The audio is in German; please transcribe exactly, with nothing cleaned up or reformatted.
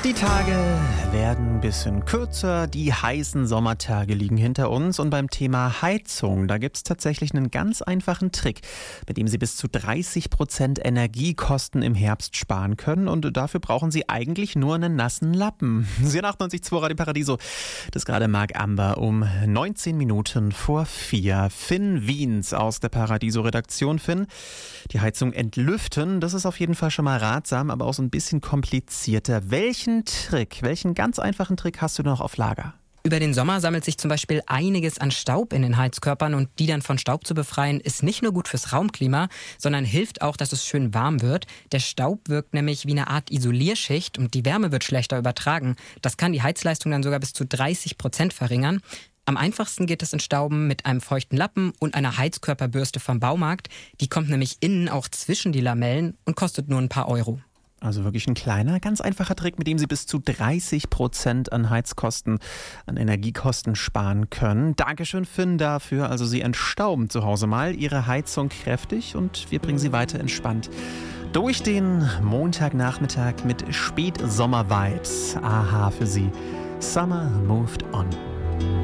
Die Tage werden ein bisschen kürzer, die heißen Sommertage liegen hinter uns und beim Thema Heizung, da gibt es tatsächlich einen ganz einfachen Trick, mit dem Sie bis zu dreißig Prozent Energiekosten im Herbst sparen können und dafür brauchen Sie eigentlich nur einen nassen Lappen. Sie hören achtundneunzig Komma zwei Radio Paradiso, das ist gerade Marc Amber um neunzehn Minuten vor vier. Finn Wiens aus der Paradiso-Redaktion. Finn, die Heizung entlüften, das ist auf jeden Fall schon mal ratsam, aber auch so ein bisschen komplizierter. Welchen Trick, welchen ganz einfachen Trick hast du noch auf Lager? Über den Sommer sammelt sich zum Beispiel einiges an Staub in den Heizkörpern und die dann von Staub zu befreien, ist nicht nur gut fürs Raumklima, sondern hilft auch, dass es schön warm wird. Der Staub wirkt nämlich wie eine Art Isolierschicht und die Wärme wird schlechter übertragen. Das kann die Heizleistung dann sogar bis zu dreißig Prozent verringern. Am einfachsten geht es entstauben mit einem feuchten Lappen und einer Heizkörperbürste vom Baumarkt. Die kommt nämlich innen auch zwischen die Lamellen und kostet nur ein paar Euro. Also wirklich ein kleiner, ganz einfacher Trick, mit dem Sie bis zu dreißig Prozent an Heizkosten, an Energiekosten sparen können. Dankeschön, Finn, dafür. Also Sie entstauben zu Hause mal Ihre Heizung kräftig und wir bringen Sie weiter entspannt durch den Montagnachmittag mit Spätsommer-Vibes. Aha für Sie. Summer moved on.